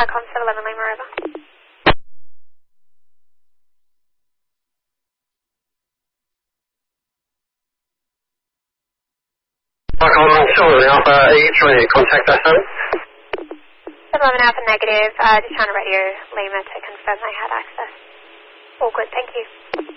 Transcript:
Flycom 711 Lima, over. Flycom 711 Alpha, are you trying to contact us, home? 711 Alpha negative, just trying to radio Lima to confirm they had access. All good, thank you.